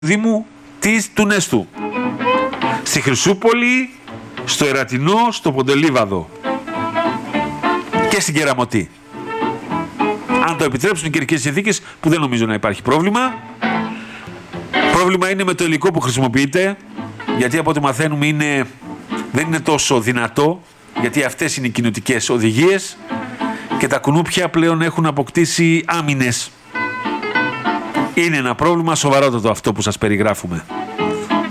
Δήμου του Νέστου, στη Χρυσούπολη, στο Ερατινό, στο Ποντελίβαδο και στην Κεραμωτή. Αν το επιτρέψουν οι καιρικές συνθήκες, που δεν νομίζω να υπάρχει πρόβλημα. Πρόβλημα είναι με το υλικό που χρησιμοποιείται, γιατί από ό,τι μαθαίνουμε δεν είναι τόσο δυνατό, γιατί αυτές είναι οι κοινοτικές οδηγίες και τα κουνούπια πλέον έχουν αποκτήσει άμυνες. Είναι ένα πρόβλημα σοβαρότατο αυτό που σας περιγράφουμε.